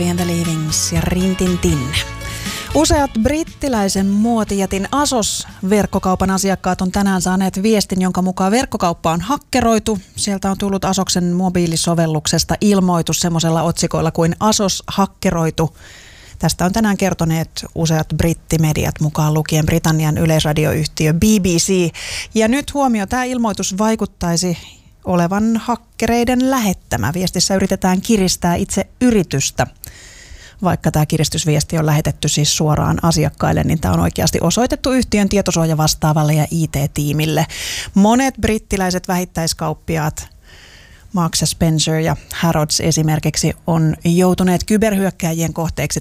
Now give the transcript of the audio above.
And the Leavings ja Rintintin. Useat brittiläisen muotijätin ASOS-verkkokaupan asiakkaat on tänään saaneet viestin, jonka mukaan verkkokauppa on hakkeroitu. Sieltä on tullut ASOSen mobiilisovelluksesta ilmoitus semmoisella otsikoilla kuin ASOS hakkeroitu. Tästä on tänään kertoneet useat brittimediat, mukaan lukien Britannian yleisradioyhtiö BBC. Ja nyt huomio, tämä ilmoitus vaikuttaisi olevan hakkereiden lähettämä. Viestissä yritetään kiristää itse yritystä. Vaikka tämä kiristysviesti on lähetetty siis suoraan asiakkaille, niin tämä on oikeasti osoitettu yhtiön tietosuojavastaavalle ja IT-tiimille. Monet brittiläiset vähittäiskauppiaat, Marks & Spencer ja Harrods esimerkiksi, on joutuneet kyberhyökkääjien kohteeksi